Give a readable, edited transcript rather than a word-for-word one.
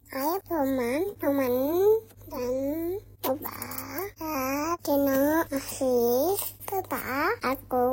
Ayo teman-teman dan coba channel Asis. Coba aku